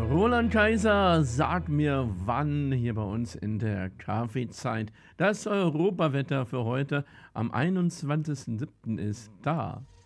Roland Kaiser, sag mir wann hier bei uns in der Kaffeezeit das Europawetter für heute am 21.07. ist da.